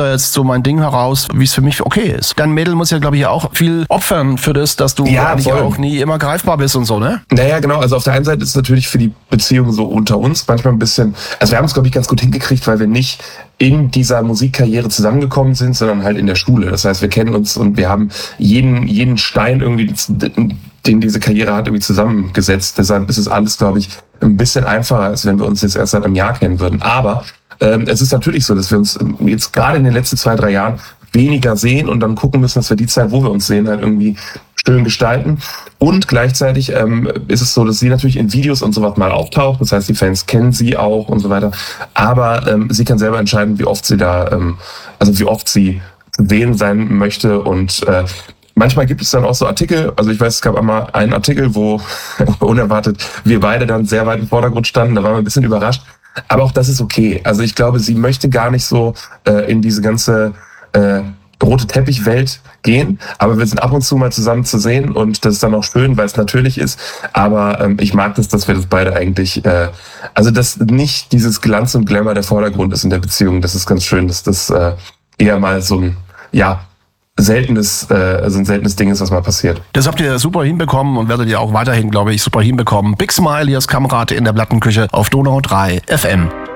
da jetzt so mein Ding heraus, wie es für mich okay ist. Dein Mädel muss ja, glaube ich, auch viel opfern für das, dass du eigentlich auch nie immer greifbar bist und so, ne? Naja, genau. Also auf der einen Seite ist es natürlich für die Beziehung so unter uns manchmal ein bisschen, also wir haben es, glaube ich, ganz gut hingekriegt, weil wir nicht in dieser Musikkarriere zusammengekommen sind, sondern halt in der Schule. Das heißt, wir kennen uns und wir haben jeden Stein irgendwie, den diese Karriere hat, irgendwie zusammengesetzt. Deshalb ist es alles, glaube ich, ein bisschen einfacher, als wenn wir uns jetzt erst seit einem Jahr kennen würden. Aber es ist natürlich so, dass wir uns jetzt gerade in den letzten 2-3 Jahren weniger sehen und dann gucken müssen, dass wir die Zeit, wo wir uns sehen, halt irgendwie schön gestalten. Und gleichzeitig ist es so, dass sie natürlich in Videos und sowas mal auftaucht. Das heißt, die Fans kennen sie auch und so weiter. Aber sie kann selber entscheiden, wie oft sie wie oft sie zu sehen sein möchte. Und manchmal gibt es dann auch so Artikel. Also ich weiß, es gab einmal einen Artikel, wo unerwartet wir beide dann sehr weit im Vordergrund standen. Da waren wir ein bisschen überrascht. Aber auch das ist okay. Also ich glaube, sie möchte gar nicht so in diese ganze rote Teppichwelt gehen, aber wir sind ab und zu mal zusammen zu sehen und das ist dann auch schön, weil es natürlich ist, aber ich mag das, dass wir das beide eigentlich, dass nicht dieses Glanz und Glamour der Vordergrund ist in der Beziehung, das ist ganz schön, dass das eher mal so ein, ein seltenes Ding ist, was mal passiert. Das habt ihr super hinbekommen und werdet ihr auch weiterhin, glaube ich, super hinbekommen. Big Smile, hier ist Kamrat in der Plattenküche auf Donau 3 FM.